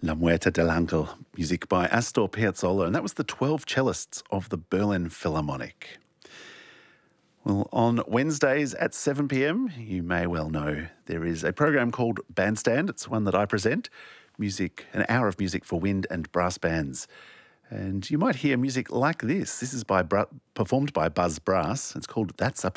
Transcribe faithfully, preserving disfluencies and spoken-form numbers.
La Muerte del Ángel, music by Astor Piazzolla, and that was the twelve cellists of the Berlin Philharmonic. Well, on Wednesdays at seven p m, you may well know there is a program called Bandstand. It's one that I present, music, an hour of music for wind and brass bands. And you might hear music like this. This is by performed by Buzz Brass. It's called That's Up